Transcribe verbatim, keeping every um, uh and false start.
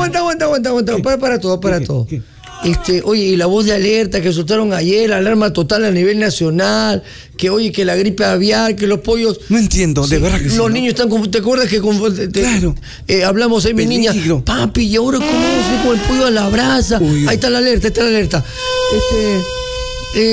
aguanta, aguanta, aguanta, aguanta. Para, para todo, para ¿Qué, todo. qué? Este, oye, y la voz de alerta que soltaron ayer, alarma total a nivel nacional, que oye, que la gripe aviar, que los pollos... No entiendo, de sí, verdad que sí, los ¿no? niños están... ¿Te acuerdas que con, te, Claro. eh, hablamos ahí, mi niña? Papi, ¿y ahora cómo vamos a hacer con el pollo a la brasa? Uy. Ahí está la alerta, ahí está la alerta. Este...